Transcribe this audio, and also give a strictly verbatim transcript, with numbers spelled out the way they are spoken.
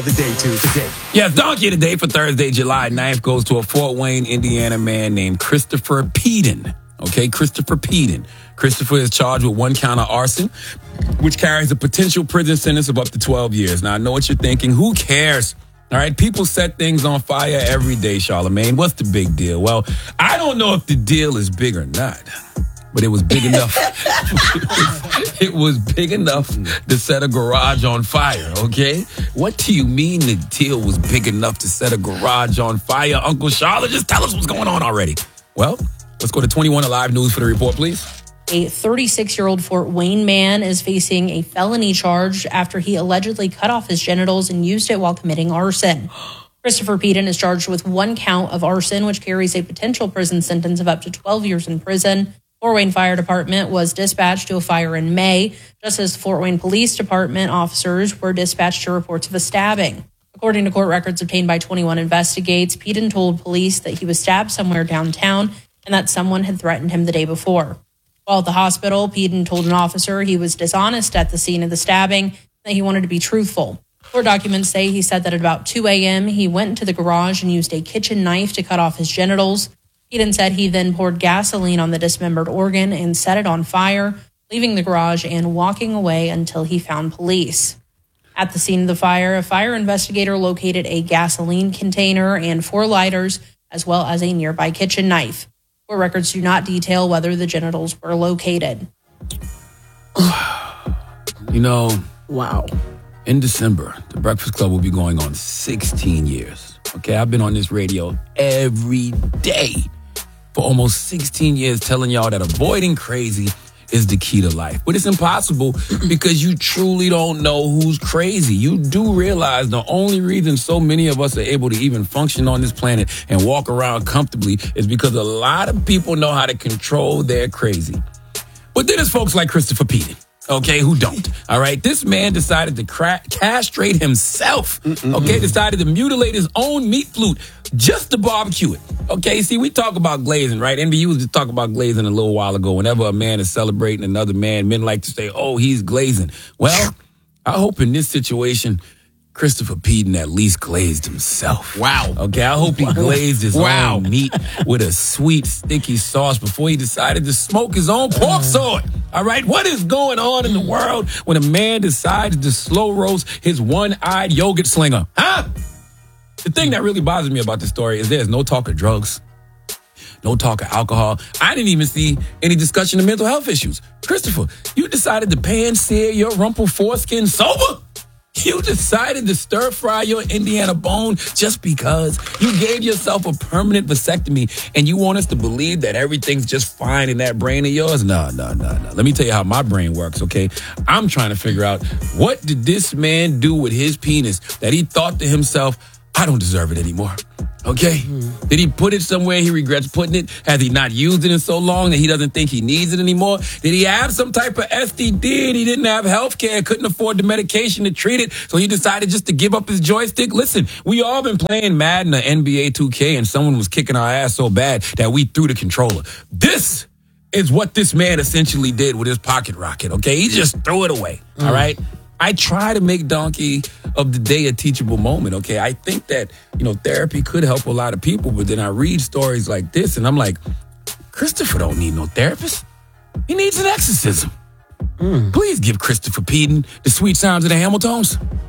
The day to the day. Yes, donkey of the day for Thursday, July ninth goes to a Fort Wayne, Indiana man named Christopher Peden. Okay, Christopher Peden. Christopher is charged with one count of arson, which carries a potential prison sentence of up to twelve years. Now, I know what you're thinking. Who cares? All right, people set things on fire every day, Charlamagne. What's the big deal? Well, I don't know if the deal is big or not, but it was big enough. It was big enough to set a garage on fire, okay? What do you mean the deal was big enough to set a garage on fire, Uncle Charlotte? Just tell us what's going on already. Well, let's go to twenty-one Alive News for the report, please. A thirty-six-year-old Fort Wayne man is facing a felony charge after he allegedly cut off his genitals and used it while committing arson. Christopher Peden is charged with one count of arson, which carries a potential prison sentence of up to twelve years in prison. Fort Wayne Fire Department was dispatched to a fire in May, just as Fort Wayne Police Department officers were dispatched to reports of a stabbing. According to court records obtained by twenty-one Investigates, Peden told police that he was stabbed somewhere downtown and that someone had threatened him the day before. While at the hospital, Peden told an officer he was dishonest at the scene of the stabbing and that he wanted to be truthful. Court documents say he said that at about two a.m., he went into the garage and used a kitchen knife to cut off his genitals. Peden said he then poured gasoline on the dismembered organ and set it on fire, leaving the garage and walking away until he found police. At the scene of the fire, a fire investigator located a gasoline container and four lighters, as well as a nearby kitchen knife. Court records do not detail whether the genitals were located. You know, wow. In December, the Breakfast Club will be going on sixteen years. Okay, I've been on this radio every day for almost sixteen years telling y'all that avoiding crazy is the key to life. But it's impossible because you truly don't know who's crazy. You do realize the only reason so many of us are able to even function on this planet and walk around comfortably is because a lot of people know how to control their crazy. But then there's folks like Christopher Peden, okay, who don't. All right, this man decided to cra- castrate himself, okay, decided to mutilate his own meat flute just to barbecue it. Okay, see, we talk about glazing, right? N B U was just talking about glazing a little while ago. Whenever a man is celebrating another man, men like to say, oh, he's glazing. Well, I hope in this situation, Christopher Peden at least glazed himself. Wow. Okay, I hope he glazed his wow. own meat with a sweet, sticky sauce before he decided to smoke his own pork sword. All right, what is going on in the world when a man decides to slow roast his one-eyed yogurt slinger? Huh? The thing that really bothers me about this story is there's no talk of drugs, no talk of alcohol. I didn't even see any discussion of mental health issues. Christopher, you decided to pan-sear your rumpled foreskin sober? You decided to stir-fry your Indiana bone just because you gave yourself a permanent vasectomy and you want us to believe that everything's just fine in that brain of yours? No, no, no, no. Let me tell you how my brain works, okay? I'm trying to figure out, what did this man do with his penis that he thought to himself, I don't deserve it anymore? Okay? Mm. Did he put it somewhere he regrets putting it? Has he not used it in so long that he doesn't think he needs it anymore? Did he have some type of S T D and he didn't have health care, couldn't afford the medication to treat it, so he decided just to give up his joystick? Listen, we all been playing Madden or N B A two K and someone was kicking our ass so bad that we threw the controller. This is what this man essentially did with his pocket rocket, okay? He just threw it away, mm. all right? I try to make Donkey of the Day a teachable moment, okay? I think that, you know, therapy could help a lot of people, but then I read stories like this, and I'm like, Christopher don't need no therapist. He needs an exorcism. Mm. Please give Christopher Peden the sweet sounds of the Hamiltons.